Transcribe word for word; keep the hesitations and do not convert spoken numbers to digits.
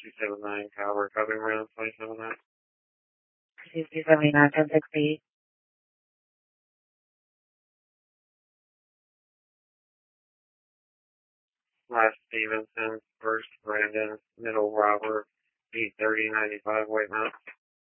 two seven nine, Caliber, copy around twenty-seven nine. two seven nine, ten sixty. Last Stevenson, first Brandon, middle Robert, eight thirty ninety-five, White Mountain.